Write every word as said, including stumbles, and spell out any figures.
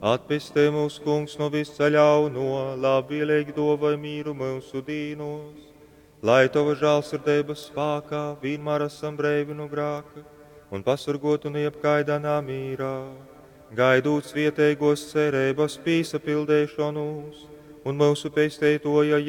Atpestē mūsu kungs no visa ļauno, labvēlīgi dovai mīru mūsu dīnos, lai tava žēlsirdības spēkā vienmēr esam brīvi no grēka un pasargotu no jebkaidā mīrā, gaidot svietēgos cerības pīsapildēšanos un mūsu pēstētoja